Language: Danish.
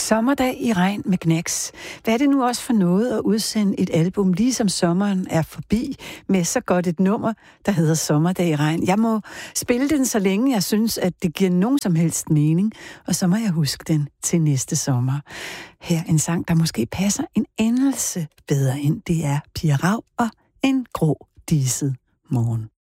Sommerdag i regn med Knacks. Hvad er det nu også for noget at udsende et album, ligesom sommeren er forbi, med så godt et nummer, der hedder Sommerdag i regn? Jeg må spille den, så længe jeg synes, at det giver nogen som helst mening, og så må jeg huske den til næste sommer. Her en sang, der måske passer en endelse bedre ind. Det er Pia Rauch og En grå diset morgen.